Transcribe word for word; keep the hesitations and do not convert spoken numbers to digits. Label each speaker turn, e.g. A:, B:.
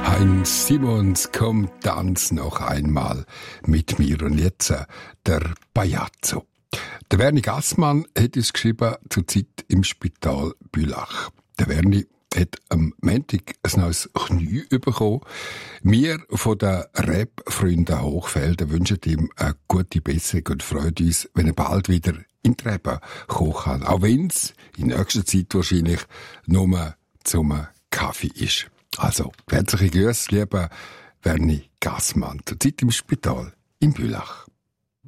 A: Heinz Simons kommt tanz noch einmal mit mir und jetzt äh, der Bajazzo. Der Werni Gassmann hat es geschrieben zur Zeit im Spital Bülach. Der Werni hat am Montag ein neues Knie bekommen. Wir von den Rap-Freunden Hochfelden wünschen ihm eine gute Besserung und freuen uns, wenn er bald wieder in die Rebe kommen kann. Auch wenn es in nächster Zeit wahrscheinlich nur zum Kaffee ist. Also, herzliche Grüße, lieber Werni Gassmann, zur Zeit im Spital in Bülach.